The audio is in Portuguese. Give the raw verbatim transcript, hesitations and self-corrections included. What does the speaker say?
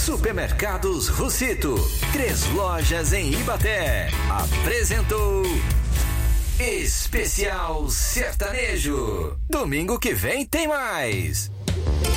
Supermercados Russito, três lojas em Ibaté, apresentou Especial Sertanejo. Domingo que vem tem mais.